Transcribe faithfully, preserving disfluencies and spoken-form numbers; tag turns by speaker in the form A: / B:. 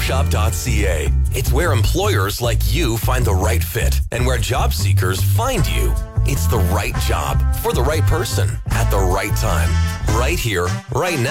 A: shop dot c a. It's where employers like you find the right fit and where job seekers find you. It's the right job for the right person at the right time. Right here, right now.